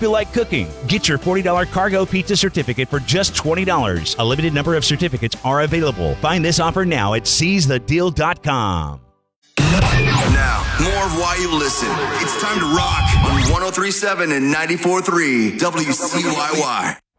feel like cooking. Get your $40 Cargo Pizza certificate for just $20. A limited number of certificates are available. Find this offer now at seizethedeal.com. Now, more of why you listen. It's time to rock on 103.7 and 94.3 WCYY.